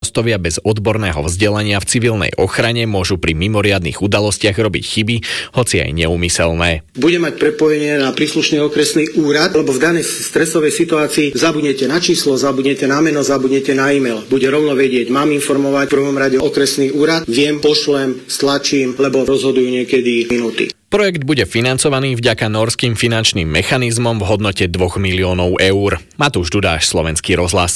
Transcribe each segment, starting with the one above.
starostovia bez odborného vzdelania v civilnej ochrane môžu pri mimoriadnych udalostiach robiť chyby, hoci aj neúmyselné. Bude mať prepojenie na príslušný okresný úrad, lebo v danej stresovej situácii zabudnete na číslo, zabudnete na meno, zabudnete na e-mail. Bude rovno vedieť, mám informovať v prvom rade okresný úrad, viem, pošlem, stlačím, lebo rozhodujú niekedy minúty. Projekt bude financovaný vďaka nórskym finančným mechanizmom v hodnote 2 miliónov eur. Matúš Dudáš, Slovenský rozhlas.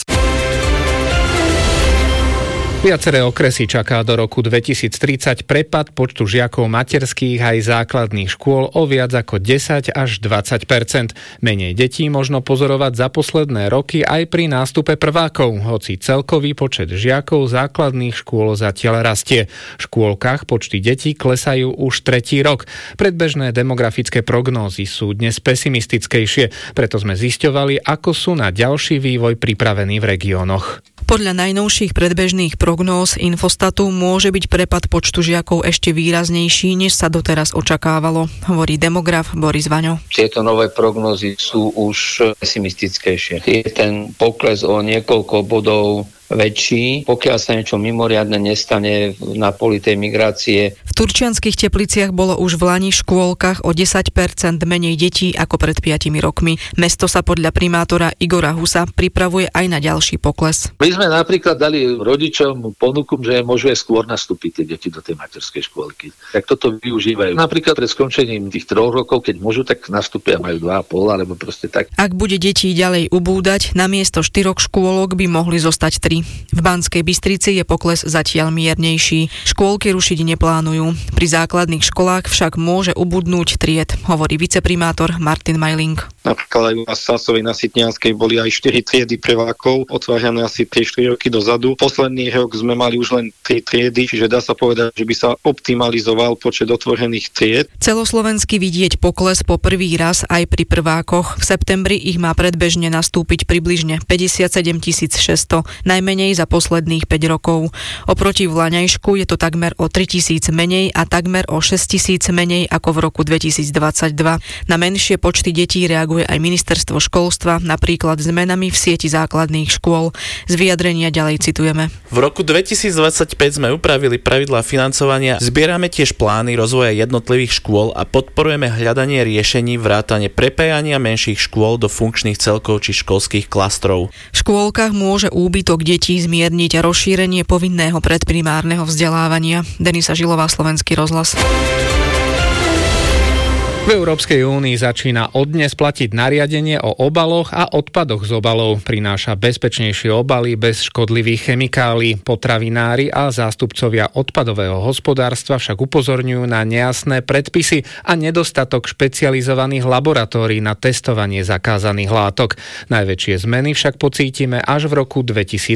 Viaceré okresy čaká do roku 2030 prepad počtu žiakov materských aj základných škôl o viac ako 10 až 20%. Menej detí možno pozorovať za posledné roky aj pri nástupe prvákov, hoci celkový počet žiakov základných škôl zatiaľ rastie. V škôlkach počty detí klesajú už 3. rok. Predbežné demografické prognózy sú dnes pesimistickejšie, preto sme zisťovali, ako sú na ďalší vývoj pripravení v regiónoch. Podľa najnovších predbežných prognóz Infostatu môže byť prepad počtu žiakov ešte výraznejší, než sa doteraz očakávalo, hovorí demograf Boris Vaňo. Tieto nové prognózy sú už pesimistickejšie. Je ten pokles o niekoľko bodov väčší, pokiaľ sa niečo mimoriadne nestane na poli tej migrácie. V turčianskych Tepliciach bolo už v lani v škôlkach o 10% menej detí ako pred 5 rokmi. Mesto sa podľa primátora Igora Husa pripravuje aj na ďalší pokles. My sme napríklad dali rodičom ponuku, že môžu aj skôr nastúpiť tie deti do tej materskej škôlky. Tak toto využívajú. Napríklad pred skončením tých 3 rokov, keď môžu, tak nastúpia, majú 2,5 alebo proste tak. Ak bude detí ďalej ubúdať, namiesto 4 škôlok by mohli zostať 3. V Banskej Bystrici je pokles zatiaľ miernejší. Škôlky rušiť neplánujú. Pri základných školách však môže ubudnúť tried, hovorí viceprimátor Martin Majling. Napríklad aj u nás v Sásovej na Sitnianskej boli aj 4 triedy prvákov, otvárané asi 3-4 roky dozadu. Posledný rok sme mali už len 3 triedy, čiže dá sa povedať, že by sa optimalizoval počet otvorených tried. Celoslovensky vidieť pokles po prvý raz aj pri prvákoch. V septembri ich má predbežne nastúpiť približne 57 600, najmenej za posledných 5 rokov. Oproti vlaňajšku je to takmer o 3 000 menej a takmer o 6 000 menej ako v roku 2022. Na menšie počty detí reaguje aj ministerstvo školstva, napríklad zmenami v sieti základných škôl. Z vyjadrenia ďalej citujeme. V roku 2025 sme upravili pravidlá financovania, zbierame tiež plány rozvoja jednotlivých škôl a podporujeme hľadanie riešení vrátane prepájania menších škôl do funkčných celkov či školských klastrov. V škôlkach môže úbytok detí zmierniť rozšírenie povinného predprimárneho vzdelávania. Denisa Žilová, Slovenský rozhlas. V Európskej únii začína od dnes platiť nariadenie o obaloch a odpadoch z obalov. Prináša bezpečnejšie obaly bez škodlivých chemikálií. Potravinári a zástupcovia odpadového hospodárstva však upozorňujú na nejasné predpisy a nedostatok špecializovaných laboratórií na testovanie zakázaných látok. Najväčšie zmeny však pocítime až v roku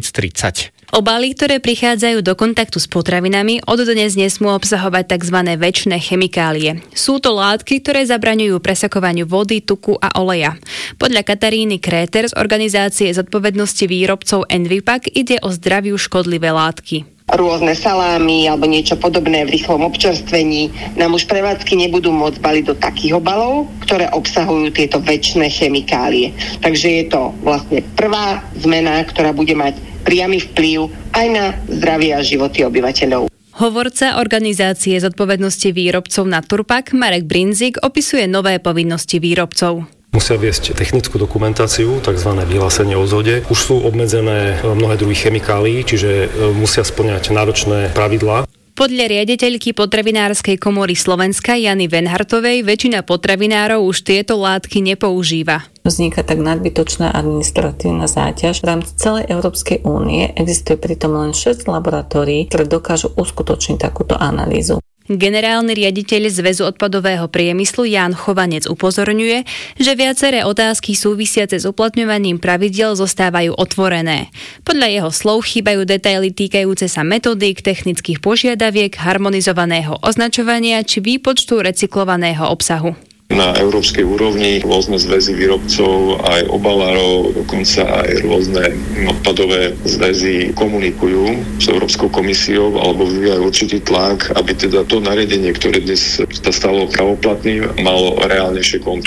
2030. Obaly, ktoré prichádzajú do kontaktu s potravinami, od dnes nesmú obsahovať tzv. Večné chemikálie. Sú to látky, ktoré zabraňujú presakovaniu vody, tuku a oleja. Podľa Kataríny Kréter z organizácie zodpovednosti výrobcov Envipak ide o zdraviu škodlivé látky. Rôzne salámy alebo niečo podobné v rýchlom občerstvení nám už prevádzky nebudú môcť baliť do takých obalov, ktoré obsahujú tieto večné chemikálie. Takže je to vlastne prvá zmena, ktorá bude mať priamy vplyv aj na zdravie a životy obyvateľov. Hovorca organizácie zodpovednosti výrobcov Naturpak Marek Brinzik opisuje nové povinnosti výrobcov. Musia viesť technickú dokumentáciu, tzv. Vyhlásenie o zhode. Už sú obmedzené mnohé druhy chemikálií, čiže musia spĺňať náročné pravidlá. Podľa riaditeľky Potravinárskej komory Slovenska Jany Venhartovej väčšina potravinárov už tieto látky nepoužíva. Vzniká tak nadbytočná administratívna záťaž. V rámci celej Európskej únie existuje pritom len 6 laboratórií, ktoré dokážu uskutočniť takúto analýzu. Generálny riaditeľ Zväzu odpadového priemyslu Ján Chovanec upozorňuje, že viaceré otázky súvisiace s uplatňovaním pravidiel zostávajú otvorené. Podľa jeho slov chýbajú detaily týkajúce sa metodík, technických požiadaviek, harmonizovaného označovania či výpočtu recyklovaného obsahu. Na európskej úrovni rôzne zväzy výrobcov, aj obalárov, dokonca aj rôzne odpadové zväzy komunikujú s Európskou komisiou alebo vyvíjajú určitý tlak, aby teda to nariadenie, ktoré dnes sa stalo pravoplatným, malo reálnejšie kontúry.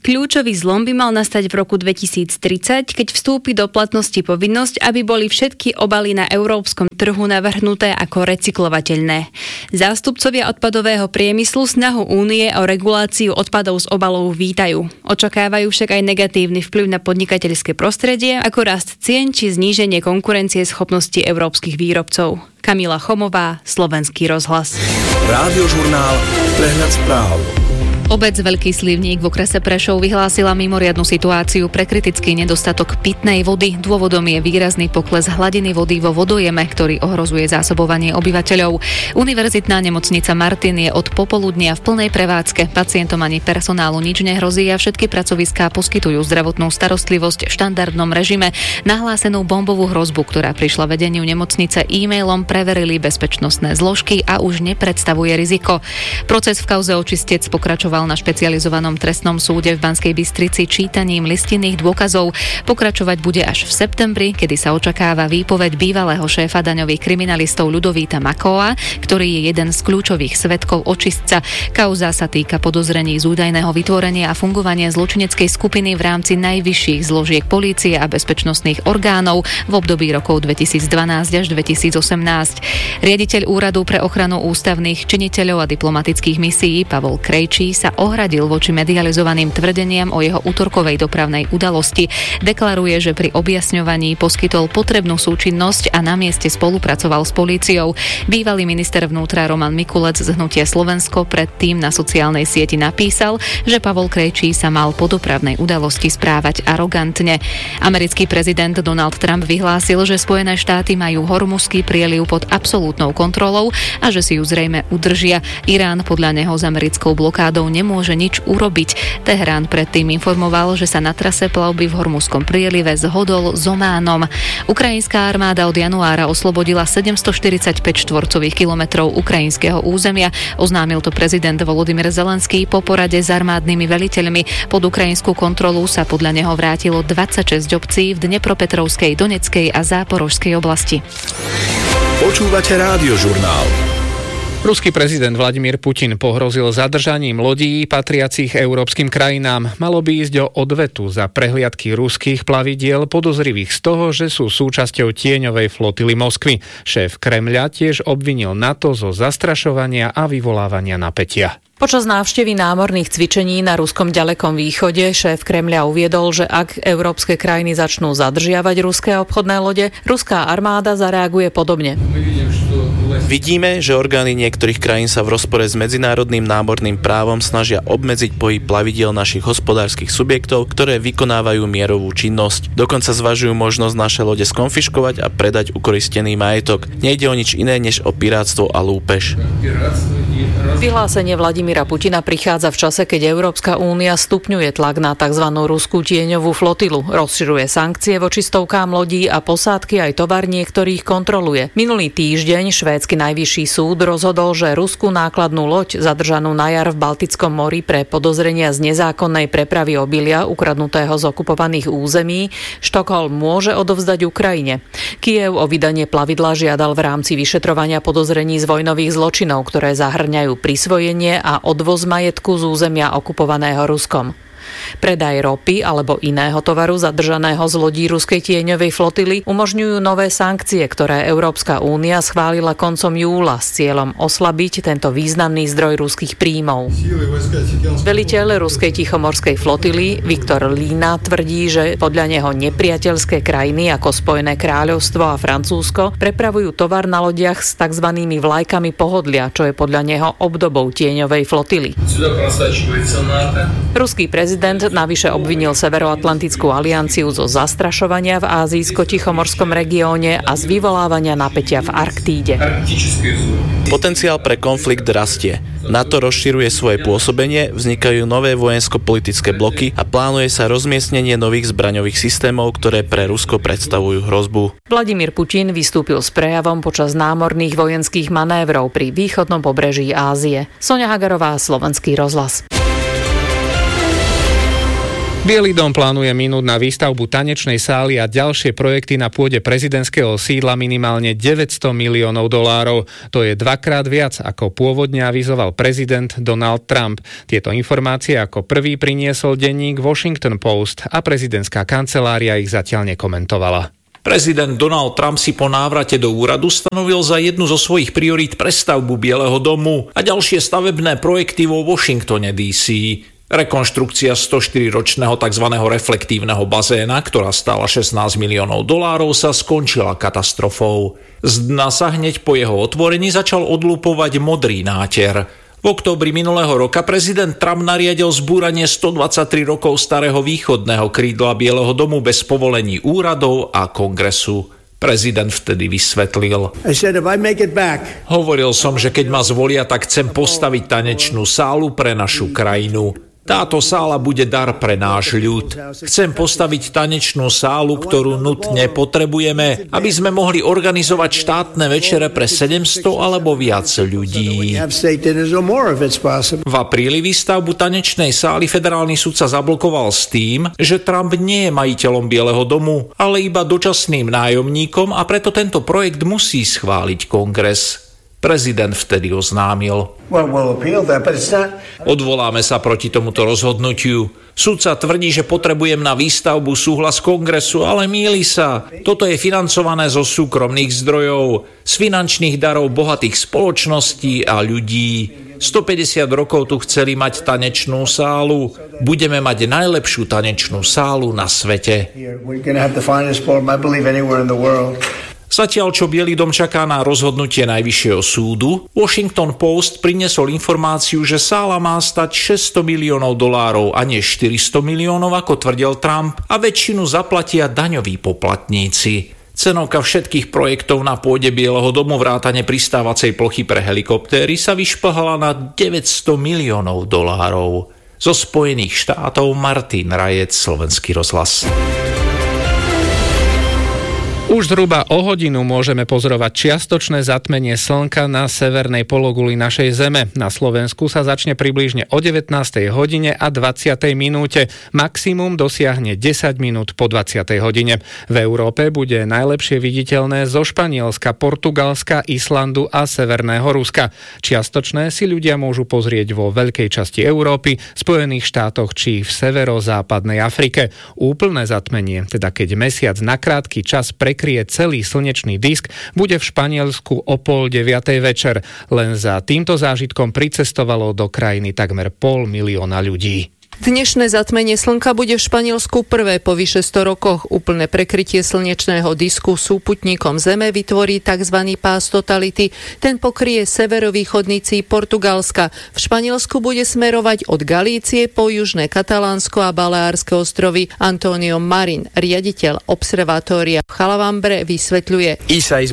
Kľúčový zlom by mal nastať v roku 2030, keď vstúpi do platnosti povinnosť, aby boli všetky obaly na európskom trhu navrhnuté ako recyklovateľné. Zástupcovia odpadového priemyslu snahu Únie o reguláciu odpadov z obalov vítajú. Očakávajú však aj negatívny vplyv na podnikateľské prostredie, ako rast cien či zníženie konkurencie schopnosti európskych výrobcov. Kamila Chomová, Slovenský rozhlas. Rádiožurnál Prehľad správ. Obec Veľký Slivník v okrese Prešov vyhlásila mimoriadnu situáciu pre kritický nedostatok pitnej vody. Dôvodom je výrazný pokles hladiny vody vo vodojeme, ktorý ohrozuje zásobovanie obyvateľov. Univerzitná nemocnica Martin je od popoludnia v plnej prevádzke. Pacientom ani personálu nič nehrozí a všetky pracoviská poskytujú zdravotnú starostlivosť v štandardnom režime. Nahlásenú bombovú hrozbu, ktorá prišla vedeniu nemocnice e-mailom, preverili bezpečnostné zložky a už nepredstavuje riziko. Proces v kauze očistec pokračoval na špecializovanom trestnom súde v Banskej Bystrici čítaním listinných dôkazov. Pokračovať bude až v septembri, kedy sa očakáva výpoveď bývalého šéfa daňových kriminalistov Ľudovíta Makóa, ktorý je jeden z kľúčových svedkov očistca. Kauza sa týka podozrení z údajného vytvorenia a fungovania zločineckej skupiny v rámci najvyšších zložiek polície a bezpečnostných orgánov v období rokov 2012 až 2018. Riaditeľ Úradu pre ochranu ústavných činiteľov a diplomatických misií Pavol Krejčí sa ohradil voči medializovaným tvrdeniam o jeho útorkovej dopravnej udalosti. Deklaruje, že pri objasňovaní poskytol potrebnú súčinnosť a na mieste spolupracoval s políciou. Bývalý minister vnútra Roman Mikulec z Hnutia Slovensko predtým na sociálnej sieti napísal, že Pavol Krejčí sa mal po dopravnej udalosti správať arogantne. Americký prezident Donald Trump vyhlásil, že Spojené štáty majú Hormuzský prieliv pod absolútnou kontrolou a že si ju zrejme udržia. Irán podľa neho s americkou blokádou nemôže nič urobiť. Teherán predtým informoval, že sa na trase plavby v Hormuzskom prielive zhodol s Ománom. Ukrajinská armáda od januára oslobodila 745 štvorcových kilometrov ukrajinského územia. Oznámil to prezident Volodymyr Zelenský po porade s armádnymi veliteľmi. Pod ukrajinskú kontrolu sa podľa neho vrátilo 26 obcí v Dnepropetrovskej, Doneckej a Záporožskej oblasti. Počúvate Rádiožurnál. Ruský prezident Vladimír Putin pohrozil zadržaním lodí patriacich európskym krajinám. Malo by ísť o odvetu za prehliadky ruských plavidiel podozrivých z toho, že sú súčasťou tieňovej flotily Moskvy. Šéf Kremľa tiež obvinil NATO zo zastrašovania a vyvolávania napätia. Počas návštevy námorných cvičení na ruskom ďalekom východe šéf Kremľa uviedol, že ak európske krajiny začnú zadržiavať ruské obchodné lode, ruská armáda zareaguje podobne. Vidíme, že orgány niektorých krajín sa v rozpore s medzinárodným námorným právom snažia obmedziť pohyb plavidiel našich hospodárskych subjektov, ktoré vykonávajú mierovú činnosť. Dokonca zvažujú možnosť naše lode skonfiškovať a predať ukoristený majetok. Nejde o nič iné než o pirátstvo a lúpež. Vyhlásenie Vladimíra Putina prichádza v čase, keď Európska únia stupňuje tlak na tzv. Ruskú tieňovú flotilu, rozširuje sankcie voči stovkám lodí a posádky aj tovar niektorých kontroluje. Minulý týždeň švédsky najvyšší súd rozhodol, že ruskú nákladnú loď zadržanú na jar v Baltickom mori pre podozrenia z nezákonnej prepravy obilia ukradnutého z okupovaných území Štokholm môže odovzdať Ukrajine. Kyjev o vydanie plavidla žiadal v rámci vyšetrovania podozrení z vojnových zločinov, ktoré zahrňajú prisvojenie a odvoz majetku z územia okupovaného Ruskom. Predaj ropy alebo iného tovaru zadržaného z lodí ruskej tieňovej flotily umožňujú nové sankcie, ktoré Európska únia schválila koncom júla s cieľom oslabiť tento významný zdroj ruských príjmov. Veliteľ ruskej tichomorskej flotily Viktor Lína tvrdí, že podľa neho nepriateľské krajiny ako Spojené kráľovstvo a Francúzsko prepravujú tovar na lodiach s tzv. Vlajkami pohodlia, čo je podľa neho obdobou tieňovej flotily. Ruský prezident navyše obvinil Severoatlantickú alianciu zo zastrašovania v Ázijsko-Tichomorskom regióne a z vyvolávania napätia v Arktíde. Potenciál pre konflikt rastie. NATO rozširuje svoje pôsobenie, vznikajú nové vojensko-politické bloky a plánuje sa rozmiestnenie nových zbraňových systémov, ktoré pre Rusko predstavujú hrozbu. Vladimír Putin vystúpil s prejavom počas námorných vojenských manévrov pri východnom pobreží Ázie. Soňa Hagarová, Slovenský rozhlas. Bielý dom plánuje minúť na výstavbu tanečnej sály a ďalšie projekty na pôde prezidentského sídla minimálne $900 miliónov. To je dvakrát viac, ako pôvodne avizoval prezident Donald Trump. Tieto informácie ako prvý priniesol denník Washington Post a prezidentská kancelária ich zatiaľ nekomentovala. Prezident Donald Trump si po návrate do úradu stanovil za jednu zo svojich priorít prestavbu Bieleho domu a ďalšie stavebné projekty vo Washingtone DC. Rekonštrukcia 104-ročného tzv. Reflektívneho bazéna, ktorá stála $16 miliónov, sa skončila katastrofou. Z dna sa hneď po jeho otvorení začal odlupovať modrý náter. V októbri minulého roka prezident Trump nariadil zbúranie 123 rokov starého východného krídla Bieleho domu bez povolení úradov a kongresu. Prezident vtedy vysvetlil: Hovoril som, že keď ma zvolia, tak chcem postaviť tanečnú sálu pre našu krajinu. Táto sála bude dar pre náš ľud. Chcem postaviť tanečnú sálu, ktorú nutne potrebujeme, aby sme mohli organizovať štátne večere pre 700 alebo viac ľudí. V apríli výstavbu tanečnej sály federálny sudca zablokoval s tým, že Trump nie je majiteľom Bieleho domu, ale iba dočasným nájomníkom a preto tento projekt musí schváliť kongres. Prezident vtedy oznámil: Odvoláme sa proti tomuto rozhodnutiu. Sudca tvrdí, že potrebujem na výstavbu súhlas kongresu, ale mýli sa. Toto je financované zo súkromných zdrojov, z finančných darov bohatých spoločností a ľudí. 150 rokov tu chceli mať tanečnú sálu. Budeme mať najlepšiu tanečnú sálu na svete. Zatiaľ, čo Bielý dom čaká na rozhodnutie Najvyššieho súdu, Washington Post priniesol informáciu, že sála má stať $600 miliónov a nie $400 miliónov, ako tvrdil Trump, a väčšinu zaplatia daňoví poplatníci. Cenovka všetkých projektov na pôde Bieleho domu vrátane pristávacej plochy pre helikoptéry sa vyšplhala na $900 miliónov. Zo Spojených štátov Martin Rajec, Slovenský rozhlas. Už zhruba o hodinu môžeme pozorovať čiastočné zatmenie slnka na severnej pologuli našej Zeme. Na Slovensku sa začne približne o 19. hodine a 20. minúte. Maximum dosiahne 10 minút po 20. hodine. V Európe bude najlepšie viditeľné zo Španielska, Portugalska, Islandu a Severného Ruska. Čiastočné si ľudia môžu pozrieť vo veľkej časti Európy, Spojených štátoch či v severozápadnej Afrike. Úplné zatmenie, teda keď mesiac na krátky čas prekryje celý slnečný disk, bude v Španielsku o 8:30 večer. Len za týmto zážitkom pricestovalo do krajiny takmer 500 000 ľudí. Dnešné zatmenie slnka bude v Španielsku prvé po vyše 100 rokoch. Úplné prekrytie slnečného disku súputníkom Zeme vytvorí tzv. Pás totality. Ten pokrie severovýchodný cíp Portugalska. V Španielsku bude smerovať od Galície po južné Katalánsko a Baleárske ostrovy. Antonio Marin, riaditeľ observatória v Chalavambre, vysvetľuje: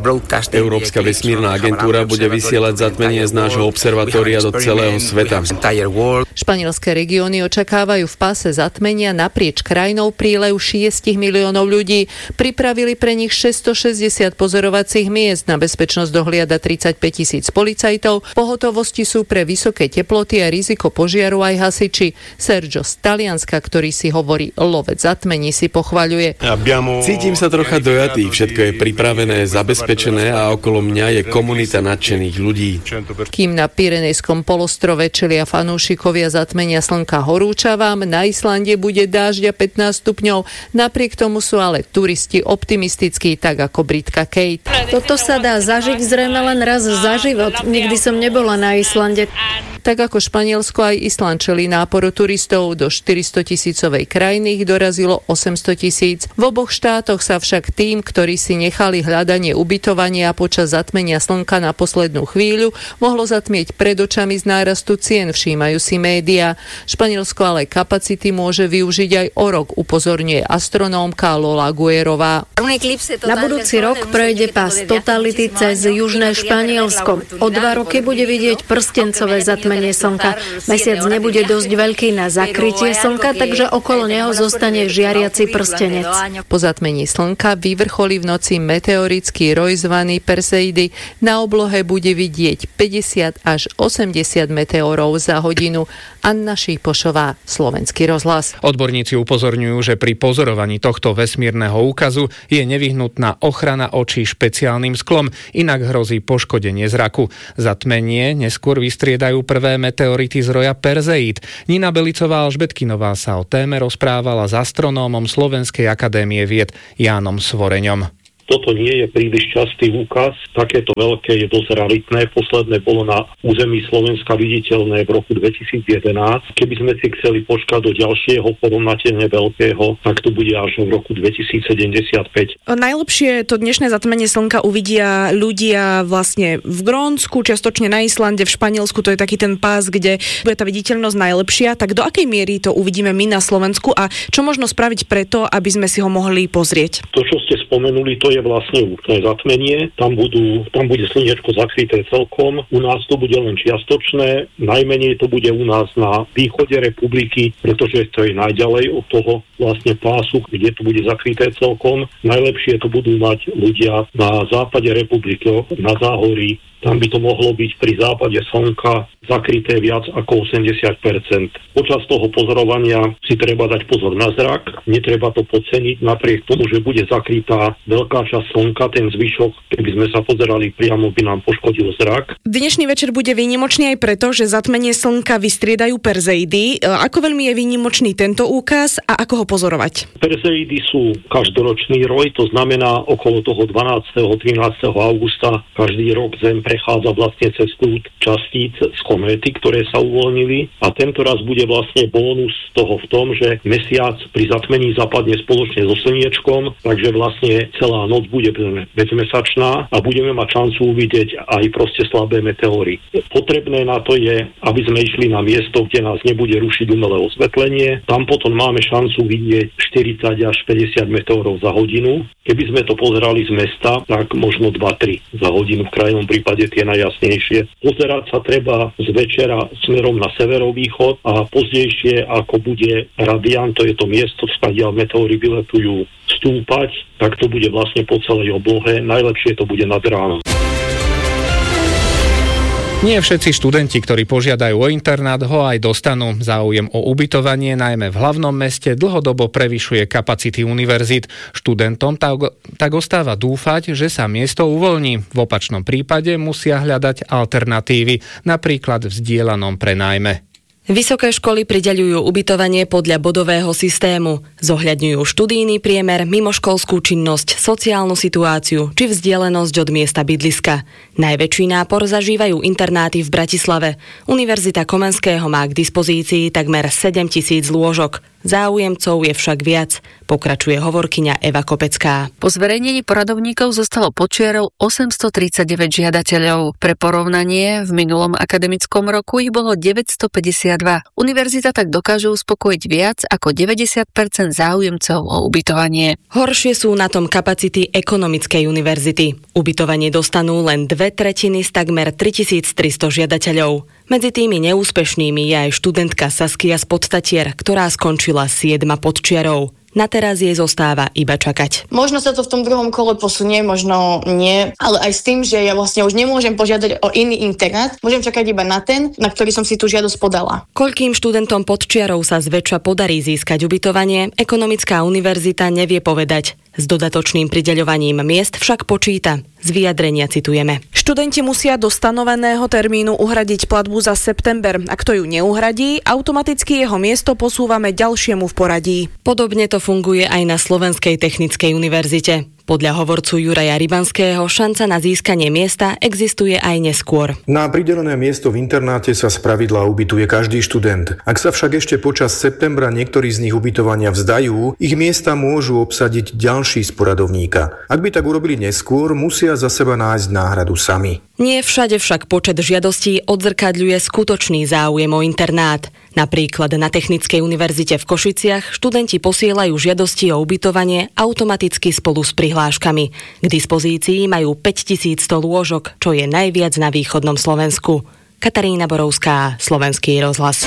Európska vesmírna agentúra bude vysielať zatmenie z nášho observatória do celého sveta. Španielské regióny očakávajú v páse zatmenia naprieč krajinou prílev 6 miliónov ľudí. Pripravili pre nich 660 pozorovacích miest, na bezpečnosť dohliada 35 000 policajtov. Pohotovosti sú pre vysoké teploty a riziko požiaru aj hasiči. Sergio z Talianska, ktorý si hovorí lovec zatmení, si pochvaľuje: Cítim sa trocha dojatý, všetko je pripravené, zabezpečené a okolo mňa je komunita nadšených ľudí. Kým na Pyrenejskom polostrove čelia fanúšikovia zatmenia slnka horúča, na Islande bude dážď a 15 stupňov. Napriek tomu sú ale turisti optimistickí, tak ako Britka Kate. Toto sa dá zažiť zrejme len raz za život. Nikdy som nebola na Islande. Tak ako Španielsko, aj Island čelí náporu turistov. Do 400 000 krajiny ich dorazilo 800 000. V oboch štátoch sa však tým, ktorí si nechali hľadanie ubytovania počas zatmenia slnka na poslednú chvíľu, mohlo zatmieť pred očami z nárastu cien, všímajú si médiá. Španielsko ale kapacity môže využiť aj o rok, upozorňuje astronómka Lola Guerová. Na budúci rok prejde pás totality cez južné Španielsko. O 2 roky bude vidieť prstencové zatmenie zatmenie slnka. Mesiac nebude dosť veľký na zakrytie slnka, takže okolo neho zostane žiariaci prstenec. Po zatmení slnka vyvrcholí v noci meteorický roj zvaný Perseidy. Na oblohe bude vidieť 50 až 80 meteorov za hodinu. Anna Šípošová, Slovenský rozhlas. Odborníci upozorňujú, že pri pozorovaní tohto vesmírneho úkazu je nevyhnutná ochrana očí špeciálnym sklom, inak hrozí poškodenie zraku. Zatmenie neskôr vystriedajú prvé meteority z roja Perseid. Nina Belicová Alžbetkinová sa o téme rozprávala s astronómom Slovenskej akadémie vied Jánom Svoreňom. Toto nie je príliš častý úkaz, takéto veľké je dosť raritné. Posledné bolo na území Slovenska viditeľné v roku 2011. Keby sme si chceli počkať do ďalšieho porovnateľne veľkého, tak to bude až v roku 2075. Najlepšie to dnešné zatmenie slnka uvidia ľudia vlastne v Grónsku, čiastočne na Islande, v Španielsku, to je taký ten pás, kde bude tá viditeľnosť najlepšia. Tak do akej miery to uvidíme my na Slovensku a čo možno spraviť preto, aby sme si ho mohli pozrieť? To, čo ste spomenuli, to je vlastne úplné zatmenie. Tam bude slniečko zakryté celkom. U nás to bude len čiastočné. Najmenej to bude u nás na východe republiky, pretože to je najďalej od toho vlastne pásu, kde to bude zakryté celkom. Najlepšie to budú mať ľudia na západe republiky, na záhorí. Tam by to mohlo byť pri západe slnka zakryté viac ako 80%. Počas toho pozorovania si treba dať pozor na zrak, netreba to podceniť, napriek tomu, že bude zakrytá veľká časť slnka, ten zvyšok, keby sme sa pozerali priamo, by nám poškodil zrak. Dnešný večer bude výnimočný aj preto, že zatmenie slnka vystriedajú Perseidy. Ako veľmi je výnimočný tento úkaz a ako ho pozorovať? Perseidy sú každoročný roj, to znamená okolo toho 12. 13. augusta každý rok Zem prechádza vlastne cez prúd častíc z kométy, ktoré sa uvoľnili, a tento raz bude vlastne bónus toho v tom, že mesiac pri zatmení zapadne spoločne so slniečkom, takže vlastne celá noc bude bezmesačná a budeme mať šancu uvidieť aj proste slabé meteóry. Potrebné na to je, aby sme išli na miesto, kde nás nebude rušiť umelé osvetlenie. Tam potom máme šancu vidieť 40 až 50 meteórov za hodinu. Keby sme to pozerali z mesta, tak možno 2-3 za hodinu, v krajnom prípade tie najjasnejšie. Pozerať sa treba z večera smerom na severovýchod a pozdejšie, ako bude radiant, to je to miesto, skadiaľ meteóry vyletujú, stúpať, tak to bude vlastne po celej oblohe. Najlepšie to bude nad ránom. Nie všetci študenti, ktorí požiadajú o internát, ho aj dostanú. Záujem o ubytovanie, najmä v hlavnom meste, dlhodobo prevyšuje kapacity univerzít. Študentom tak ostáva dúfať, že sa miesto uvoľní. V opačnom prípade musia hľadať alternatívy, napríklad v zdieľanom prenájme. Vysoké školy prideľujú ubytovanie podľa bodového systému. Zohľadňujú študijný priemer, mimoškolskú činnosť, sociálnu situáciu či vzdialenosť od miesta bydliska. Najväčší nápor zažívajú internáty v Bratislave. Univerzita Komenského má k dispozícii takmer 7 000 lôžok. Záujemcov je však viac, pokračuje hovorkyňa Eva Kopecká. Po zverejnení poradovníkov zostalo pod čiarou 839 žiadateľov. Pre porovnanie, v minulom akademickom roku ich bolo 952. Univerzita tak dokáže uspokojiť viac ako 90% záujemcov o ubytovanie. Horšie sú na tom kapacity Ekonomickej univerzity. Ubytovanie dostanú len 2/3 z takmer 3300 žiadateľov. Medzi tými neúspešnými je aj študentka Saskia z Podstatier, ktorá skončila 7. pod čiarou. Na teraz jej zostáva iba čakať. Možno sa to v tom druhom kole posunie, možno nie, ale aj s tým, že ja vlastne už nemôžem požiadať o iný internát, môžem čakať iba na ten, na ktorý som si tú žiadosť podala. Koľkým študentom pod čiarou sa zväčša podarí získať ubytovanie, Ekonomická univerzita nevie povedať. S dodatočným prideľovaním miest však počíta. Z vyjadrenia citujeme. Študenti musia do stanoveného termínu uhradiť platbu za september. Ak to ju neuhradí, automaticky jeho miesto posúvame ďalšiemu v poradí. Podobne to funguje aj na Slovenskej technickej univerzite. Podľa hovorcu Juraja Rybanského šanca na získanie miesta existuje aj neskôr. Na pridelené miesto v internáte sa spravidla ubytuje každý študent. Ak sa však ešte počas septembra niektorí z nich ubytovania vzdajú, ich miesta môžu obsadiť ďalší z poradovníka. Ak by tak urobili neskôr, musia za seba nájsť náhradu sami. Nie všade však počet žiadostí odzrkadľuje skutočný záujem o internát. Napríklad na Technickej univerzite v Košiciach študenti posielajú žiadosti o ubytovanie automaticky spolu s prihláškami. K dispozícii majú 5100 lôžok, čo je najviac na východnom Slovensku. Katarína Borovská, Slovenský rozhlas.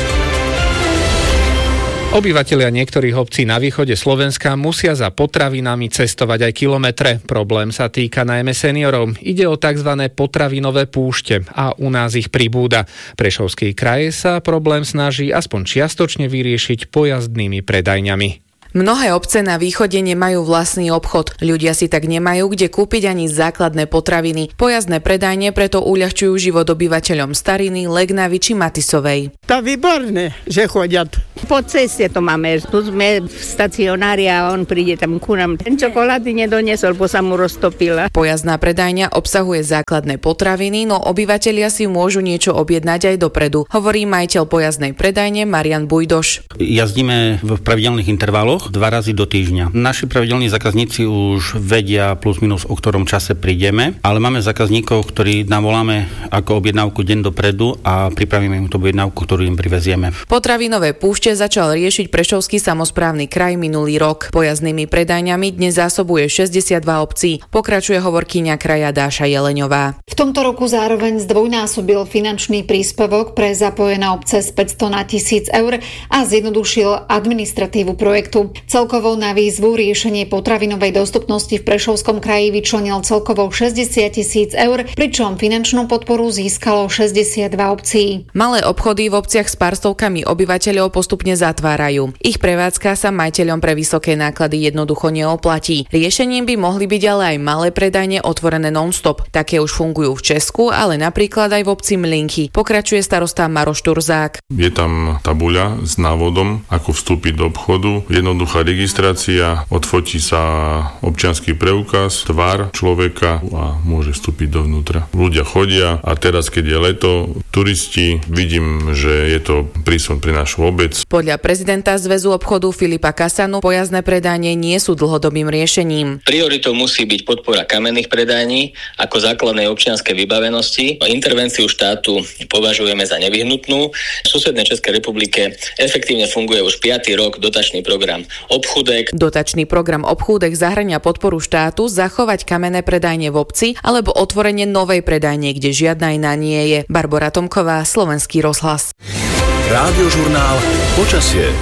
Obyvatelia niektorých obcí na východe Slovenska musia za potravinami cestovať aj kilometre. Problém sa týka najmä seniorov. Ide o tzv. Potravinové púšte a u nás ich pribúda. Prešovský kraj sa problém snaží aspoň čiastočne vyriešiť pojazdnými predajňami. Mnohé obce na východe nemajú vlastný obchod. Ľudia si tak nemajú kde kúpiť ani základné potraviny. Pojazdné predajne preto uľahčujú život obyvateľom Stariny, Legnavy či Matisovej. To výborné, že chodia. Po ceste to máme. Tu sme v stacionári a on príde tam ku nám. Ten čokolády nedoniesol, bo sa mu roztopila. Pojazdná predajňa obsahuje základné potraviny, no obyvatelia si môžu niečo objednať aj dopredu, hovorí majiteľ pojazdnej predajne Marian Bujdoš. Jazdíme v pravidelných intervaloch 2 razy do týždňa. Naši pravidelní zákazníci už vedia plus minus, o ktorom čase prídeme, ale máme zákazníkov, ktorí nám voláme ako objednávku deň dopredu a pripravíme im tú objednávku, ktorú im privezieme. Potravinové púšte začal riešiť Prešovský samosprávny kraj minulý rok. Pojazdnými predajňami dnes zásobuje 62 obcí. Pokračuje hovorkyňa kraja Dáša Jeleňová. V tomto roku zároveň zdvojnásobil finančný príspevok pre zapojené obce z 500 na 1000 eur a zjednodušil administratívu projektu. Celkovo na výzvu riešenie potravinovej dostupnosti v Prešovskom kraji vyčlenil celkovo 60 000 eur, pričom finančnú podporu získalo 62 obcí. Malé obchody v obciach s pár stovkami obyvateľov postupne zatvárajú. Ich prevádzka sa majiteľom pre vysoké náklady jednoducho neoplatí. Riešením by mohli byť ale aj malé predajne otvorené non-stop. Také už fungujú v Česku, ale napríklad aj v obci Mlinky. Pokračuje starosta Maroš Turzák. Je tam tabuľa s návodom, ako vstúpiť do obchodu. Jednoduchá registrácia, odfotí sa občiansky preukaz, tvár človeka a môže vstúpiť dovnútra. Ľudia chodia a teraz, keď je leto, turisti, vidím, že je to prísun pre našu obec. Podľa prezidenta Zväzu obchodu Filipa Kasanu pojazdné predajne nie sú dlhodobým riešením. Prioritou musí byť podpora kamenných predajní ako základnej občianskej vybavenosti. Intervenciu štátu považujeme za nevyhnutnú. V susednej Českej republike efektívne funguje už 5. rok dotačný program Obchúdek. Dotačný program Obchúdek zahŕňa podporu štátu zachovať kamenné predajne v obci alebo otvorenie novej predajne, kde žiadna iná nie je. Barbora Tomková, Slovenský rozhlas. Rádiožurnál Počasie.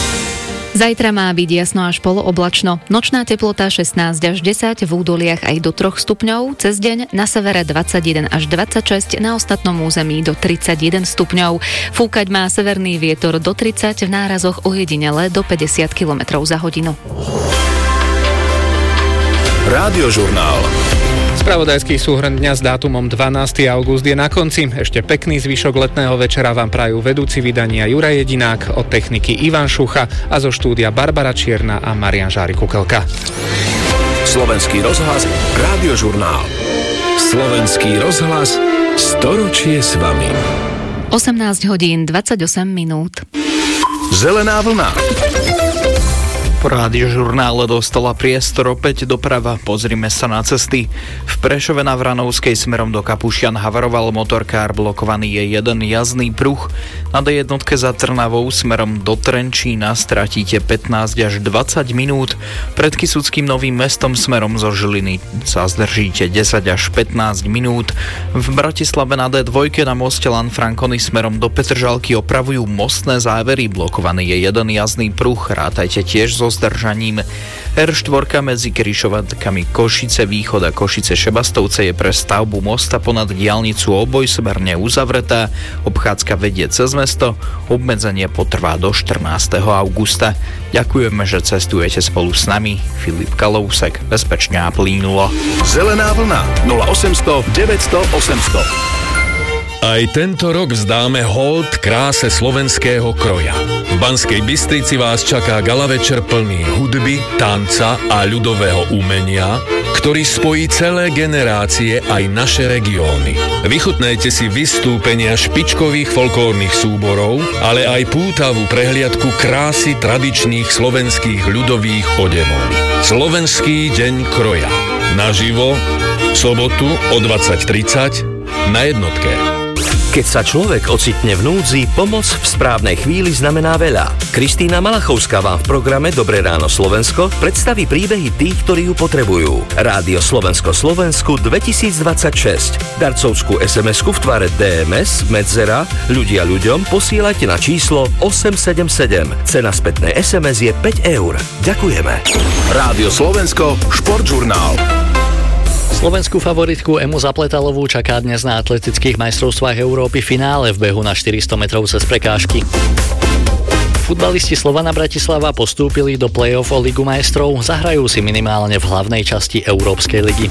Zajtra má byť jasno až polooblačno. Nočná teplota 16 až 10, v údoliach aj do 3 stupňov, cez deň na severe 21 až 26, na ostatnom území do 31 stupňov. Fúkať má severný vietor do 30, v nárazoch ojedinele do 50 km za hodinu. Rádiožurnál. Spravodajský súhrn dňa s dátumom 12. august je na konci. Ešte pekný zvyšok letného večera vám prajú vedúci vydania Juraj Jedinák, od techniky Ivan Šucha a zo štúdia Barbara Čierna a Marian Žári-Kukelka. Slovenský rozhlas, Rádiožurnál. Slovenský rozhlas, storočie s vami. 18 hodín 28 minút. Zelená vlna. Po Rádiožurnále dostala priestor opäť doprava. Pozrime sa na cesty. V Prešove na Vranovskej smerom do Kapušian havaroval motorkár, blokovaný je jeden jazdný pruh. Na D1 za Trnavou smerom do Trenčína stratíte 15 až 20 minút. Pred Kysuckým Novým Mestom smerom zo Žiliny sa zdržíte 10 až 15 minút. V Bratislave na D2 na moste Lanfranconi smerom do Petržalky opravujú mostné závery. Blokovaný je jeden jazdný pruh. Rátajte tiež so zdržaním. R4 medzi križovatkami Košice Východ a Košice Šebastovce je pre stavbu mosta ponad diaľnicu obojsmerne uzavretá. Obchádzka vedie cez mesto. Obmedzenie potrvá do 14. augusta. Ďakujeme, že cestujete spolu s nami. Filip Kalousek, bezpečne a plynulo. Zelená vlna 0800 900 800. Aj tento rok vzdáme hold kráse slovenského kroja. V Banskej Bystrici vás čaká gala večer plný hudby, tanca a ľudového umenia, ktorý spojí celé generácie aj naše regióny. Vychutnajte si vystúpenia špičkových folklórnych súborov, ale aj pútavú prehliadku krásy tradičných slovenských ľudových odevov. Slovenský deň kroja. Naživo v sobotu o 20:30 na Jednotke. Keď sa človek ocitne v núdzi, pomoc v správnej chvíli znamená veľa. Kristína Malachovská vám v programe Dobré ráno Slovensko predstaví príbehy tých, ktorí ju potrebujú. Rádio Slovensko Slovensku 2026. Darcovskú SMS-ku v tvare DMS, medzera, ľudia ľuďom posielajte na číslo 877. Cena spätnej SMS je 5 eur. Ďakujeme. Rádio Slovensko, športžurnál. Slovenskú favoritku Emu Zapletalovú čaká dnes na atletických majstrovstvách Európy finále v behu na 400 metrov cez prekážky. Futbalisti Slovana Bratislava postúpili do play-off o Ligu majstrov, zahrajú si minimálne v hlavnej časti Európskej ligy.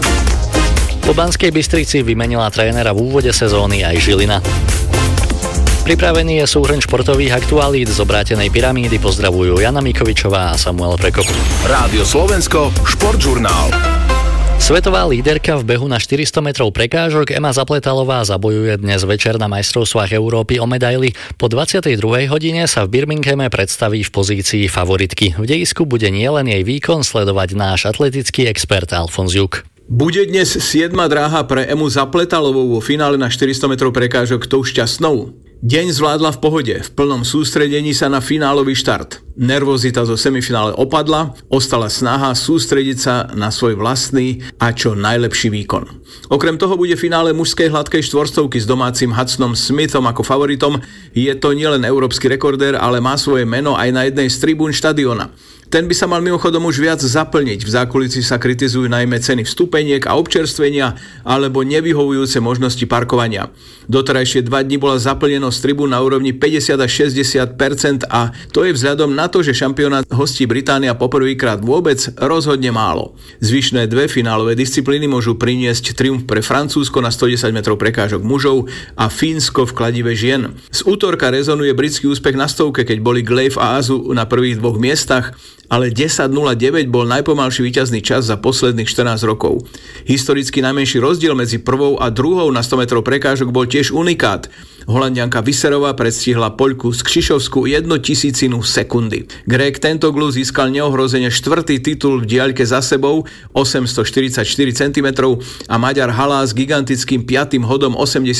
Po Banskej Bystrici vymenila trénera v úvode sezóny aj Žilina. Pripravený je súhrn športových aktualít z obrátenej pyramídy. Pozdravujú Jana Mikovičová a Samuel Prekop. Rádio Slovensko, športžurnál. Svetová líderka v behu na 400 metrov prekážok Ema Zapletalová zabojuje dnes večer na majstrovstvách Európy o medaily. Po 22. hodine sa v Birminghame predstaví v pozícii favoritky. V dejisku bude nielen jej výkon sledovať náš atletický expert Alfons Juk. Bude dnes 7. dráha pre Emu Zapletalovú vo finále na 400 metrov prekážok tou šťastnou. Deň zvládla v pohode, v plnom sústredení sa na finálový štart. Nervozita zo semifinále opadla, ostala snaha sústrediť sa na svoj vlastný a čo najlepší výkon. Okrem toho bude finále mužskej hladkej štvorstovky s domácim Hudsonom Smithom ako favoritom. Je to nielen európsky rekordér, ale má svoje meno aj na jednej z tribún štadióna. Ten by sa mal mimochodom už viac zaplniť. V zákulisí sa kritizujú najmä ceny vstupeniek a občerstvenia alebo nevyhovujúce možnosti parkovania. Doterajšie 2 dni bola zaplnenosť tribún na úrovni 50 až 60% a to je vzhľadom na to, že šampionát hostí Británia poprvýkrát vôbec rozhodne málo. Zvyšné 2 finálové disciplíny môžu priniesť triumf pre Francúzsko na 110 metrov prekážok mužov a Fínsko v kladive žien. Z útorka rezonuje britský úspech na stovke, keď boli Glaive a Azu na prvých 2 miestach, ale 10.09 bol najpomalší víťazný čas za posledných 14 rokov. Historicky najmenší rozdiel medzi prvou a druhou na 100 metrov prekážok bol tiež unikát. Holandianka Visserová predstihla Poľku Skrzyszowsku 1/1000 sekundy. Grék Tentoglou získal neohrozene 4. titul v diaľke za sebou 844 cm a Maďar Halás gigantickým 5. hodom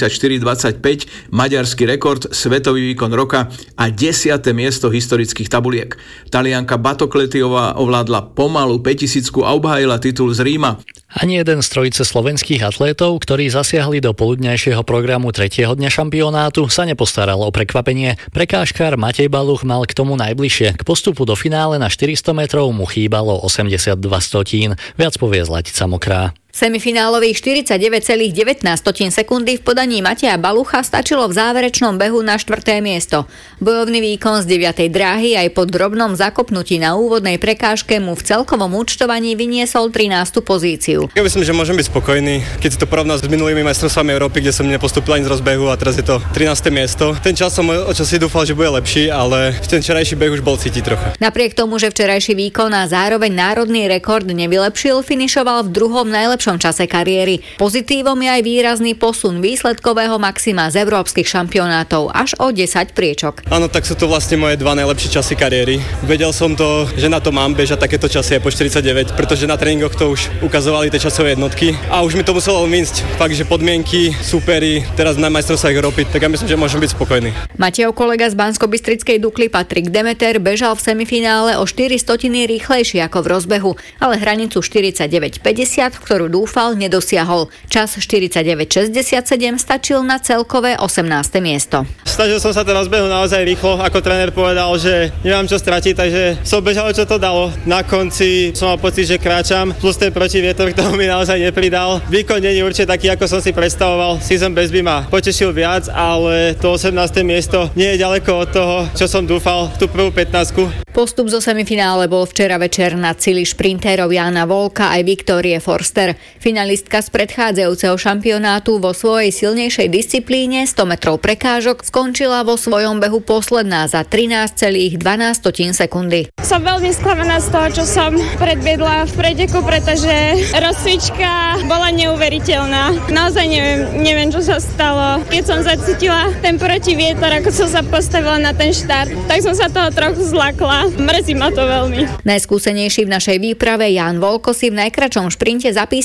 84,25, maďarský rekord, svetový výkon roka a 10. miesto historických tabuliek. Talianka Batocletiová ovládla pomalú 5000 a obhájila titul z Ríma. Ani jeden z trojice slovenských atlétov, ktorí zasiahli do poludňajšieho programu 3. dňa šampionátu, sa nepostaral o prekvapenie. Prekážkár Matej Baluch mal k tomu najbližšie. K postupu do finále na 400 metrov mu chýbalo 82 stotín. Viac povie Zlatica Mokrá. Semifinálových 49,19 sekundy v podaní Mateja Balucha stačilo v záverečnom behu na 4. miesto. Bojovný výkon z 9. dráhy aj po drobnom zakopnutí na úvodnej prekážke mu v celkovom účtovaní vyniesol 13. pozíciu. Ja myslím, že môžem byť spokojný, keď si to porovná s minulými majstrovstvami Európy, kde som nepostúpil ani z rozbehu a teraz je to 13. miesto. Ten čas som očasí dúfal, že bude lepší, ale ten včerajší beh už bol cítiť trocha. Napriek tomu, že včerajší výkon a zároveň národný rekord nevylepšil, finišoval v druhom najlepšom čase kariéry. Pozitívom je aj výrazný posun výsledkového maxima z európskych šampionátov až o 10 priečok. Áno, tak sú to vlastne moje 2 najlepšie časy kariéry. Vedel som to, že na to mám bežať takéto časy aj po 49, pretože na tréningoch to už ukazovali tie časové jednotky a už mi to muselo mísť. Fakt, že podmienky, súperi, teraz na majstrovstvách Európy, tak ja myslím, že môžem byť spokojný. Matejov kolega z Banskobystrickej Dukly Patrik Demeter bežal v semifinále o 4 stotiny rýchlejšie ako v rozbehu, ale hranicu 49,50, ktorú dúfal, nedosiahol. Čas 49,67 stačil na celkové 18. miesto. Snažil som sa ten rozbehu naozaj rýchlo, ako tréner povedal, že nemám čo stratiť, takže som bežal, čo to dalo. Na konci som mal pocit, že kráčam, plus ten protivietor, ktorý mi naozaj nepridal. Výkon nie je určite taký, ako som si predstavoval. Season best by ma potešil viac, ale to 18. miesto nie je ďaleko od toho, čo som dúfal v tú prvú 15. Postup zo semifinále bol včera večer na cíli šprintérov Jána Volka aj Viktórie Forster. Finalistka z predchádzajúceho šampionátu vo svojej silnejšej disciplíne 100 metrov prekážok skončila vo svojom behu posledná za 13,12 sekundy. Som veľmi sklamaná z toho, čo som predviedla v preteku, pretože rozcvička bola neuveriteľná. Naozaj neviem, čo sa stalo. Keď som zacítila ten protivietor, ako som sa postavila na ten štart, tak som sa toho trochu zlakla. Mrzí ma to veľmi. Najskúsenejší v našej výprave Ján Volko si v najkračom šprinte zapísal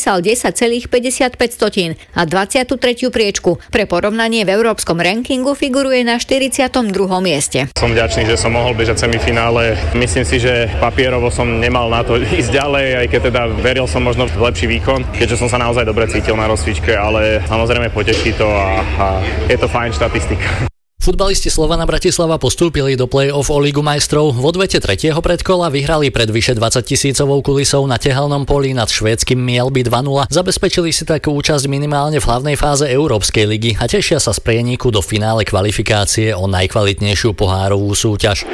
upísal 10,55 a 23. priečku. Pre porovnanie v európskom rankingu figuruje na 42. mieste. Som vďačný, že som mohol bežať semifinále. Myslím si, že papierovo som nemal na to ísť ďalej, aj keď teda veril som možno v lepší výkon, keďže som sa naozaj dobre cítil na rozcvičke, ale samozrejme poteší to a je to fajn štatistika. Futbalisti Slovana Bratislava postúpili do play-off o Ligu majstrov. V odvete 3. predkola vyhrali pred vyše 20 000 kulisou na tehelnom poli nad švédskym Mjällby 2-0. Zabezpečili si tak účasť minimálne v hlavnej fáze Európskej ligy a tešia sa z prieniku do finále kvalifikácie o najkvalitnejšiu pohárovú súťaž.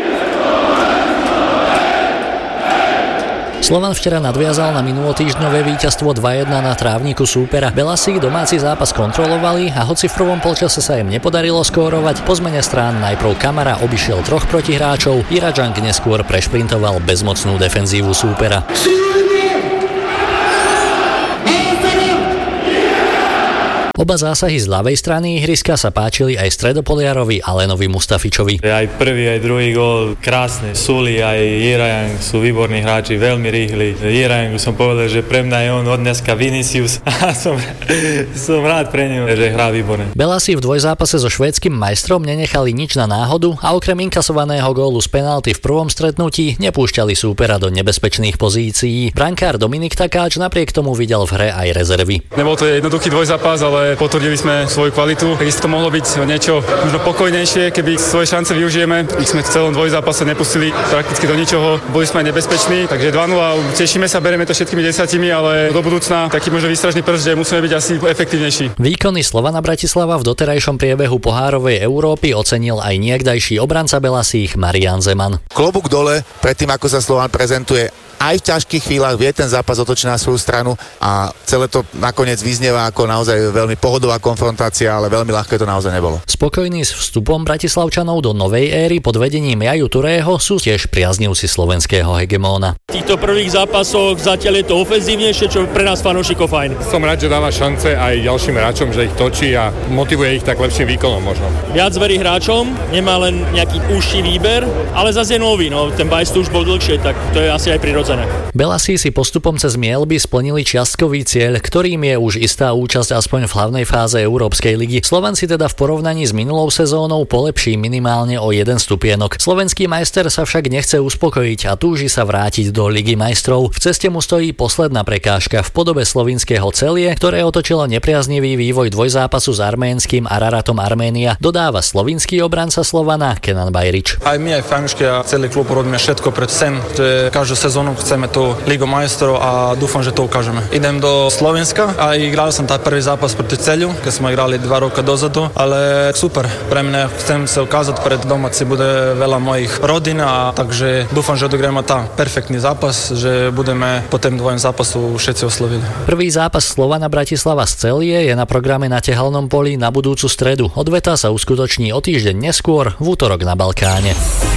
Slovan včera nadviazal na minulotýždňové víťazstvo 2-1 na trávniku súpera. Belasí domáci zápas kontrolovali a hoci v prvom polčase sa im nepodarilo skórovať, po zmene strán najprv Kamara obišiel 3 protihráčov, Iradžank neskôr prešprintoval bezmocnú defenzívu súpera. Oba zásahy z ľavej strany ihriska sa páčili aj stredopoliarovi Alenovi Mustafičovi. Aj prvý, aj druhý gól krásne. Suli aj Jirajang sú výborní hráči, veľmi rýchli. Jirajangu som povedal, že pre mňa je on od dneska Vinicius a som rád pre neho, že hrá výborne. Belasi v dvojzápase so švédskym majstrom nenechali nič na náhodu a okrem inkasovaného gólu z penalty v prvom stretnutí nepúšťali súpera do nebezpečných pozícií. Brankár Dominik Takáč napriek tomu videl v hre aj rezervy. Nebol to jednoduchý dvojzápas, ale potvrdili sme svoju kvalitu. Takisto to mohlo byť niečo možno pokojnejšie, keby svoje šance využijeme. Ich sme v celom dvojzápase nepustili prakticky do ničoho. Boli sme aj nebezpeční, takže 2-0. Tešíme sa, bereme to všetkými 10, ale do budúcna taký možno výstražný prst, že musíme byť asi efektívnejší. Výkony Slovana Bratislava v doterajšom priebehu pohárovej Európy ocenil aj niekdajší obranca Belasích Marián Zeman. Klobúk dole pred tým, ako sa Slovan prezentuje. Aj v ťažkých chvíľach vie ten zápas otočiť na svoju stranu a celé to nakoniec vyznieva ako naozaj veľmi pohodová konfrontácia, ale veľmi ľahké to naozaj nebolo. Spokojní s vstupom Bratislavčanov do novej éry pod vedením Jaju Turého sú tiež priaznivci slovenského hegemóna. V týchto prvých zápasoch zatiaľ je to ofenzívnejšie, čo pre nás fanúšikov fajn. Som rád, že dáva šance aj ďalším hráčom, že ich točí a motivuje ich tak lepším výkonom možno. Viac verí hráčom, nemá len nejaký užší výber, ale zase je nový, ten bajs tu už bol dlhšie, tak to je asi aj prirodzené. Belasí si postupom cez Mjällby splnili čiastkový cieľ, ktorým je už istá účasť aspoň v hlavnej fáze Európskej ligy. Slovan si teda v porovnaní s minulou sezónou polepší minimálne o 1 stupienok. Slovenský majster sa však nechce uspokojiť a túži sa vrátiť do Ligy majstrov. V ceste mu stojí posledná prekážka v podobe slovinského Celie, ktoré otočilo nepriaznivý vývoj dvojzápasu s arménskym Araratom Arménia, dodáva slovinský obranca Slovana Kenan Bajrič. Aj my, aj fanúšky a celý klub robíme všetko pred sem, že každú sezónu chceme tú Ligu majstrov a dúfam, že to ukážeme. Idem do Slovenska a igral som tá prvý zápas proti Celiu, keď sme igrali 2 roky dozadu, ale super. Pre mňa chcem sa ukázať, pred domáci bude veľa mojich rodín a takže dúfam, že odograjeme tá perfektný zápas, že budeme po tém dvojom zápasu všetci oslovili. Prvý zápas Slovana Bratislava z Celie je na programe na tehelnom poli na budúcu stredu. Odveta sa uskutoční o týždeň neskôr v útorok na Balkáne.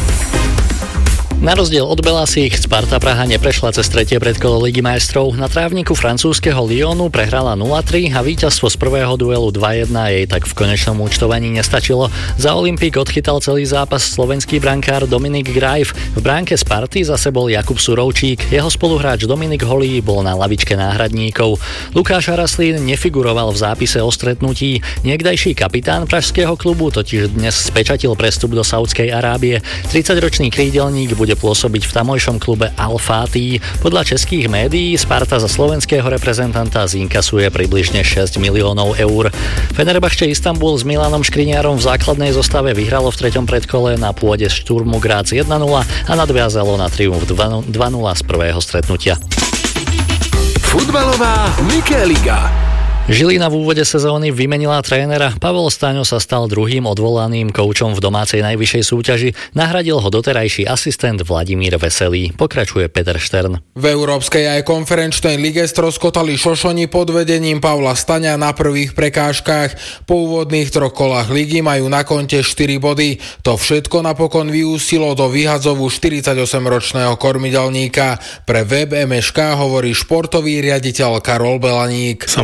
Na rozdiel od Belasích, Sparta Praha neprešla cez 3. predkolo Ligy majstrov. Na trávniku francúzskeho Lyonu prehrala 0-3 a víťazstvo z prvého duelu 2-1 jej tak v konečnom účtovaní nestačilo. Za Olympik odchytal celý zápas slovenský brankár Dominik Grajf. V bránke Sparty zase bol Jakub Surovčík. Jeho spoluhráč Dominik Holý bol na lavičke náhradníkov. Lukáš Haraslín nefiguroval v zápise o stretnutí. Niekdajší kapitán pražského klubu totiž dnes spečatil prestup do Saúdskej Arábie. 30-ročný krídelník bude pôsobiť v tamojšom klube Al-Fatih. Podľa českých médií Sparta za slovenského reprezentanta zinkasuje približne 6 miliónov eur. Fenerbahče Istanbul s Milanom Škriňárom v základnej zostave vyhralo v 3. predkole na pôde Šturmu Graz 1-0 a nadviazalo na triumf 2-0 z prvého stretnutia. Futbalová Mikéliga. Žilina v úvode sezóny vymenila trénera. Pavol Staňo sa stal druhým odvolaným koučom v domácej najvyššej súťaži. Nahradil ho doterajší asistent Vladimír Veselý. Pokračuje Peter Štern. V Európskej aj konferenčnej lige stroskotali Šošoni pod vedením Pavla Staňa na prvých prekážkach. Po úvodných 3 kolách ligy majú na konte 4 body. To všetko napokon vyústilo do vyhadzovu 48-ročného kormidelníka. Pre web MŠK hovorí športový riaditeľ Karol Belaník. Samozrejme, že